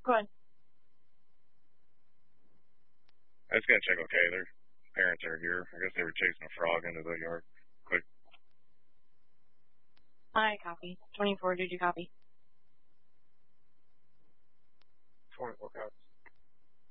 Go ahead. I just gotta check. Okay, their parents are here. I guess they were chasing a frog into the yard. Quick. I copy. 24, did you copy? 24 cops.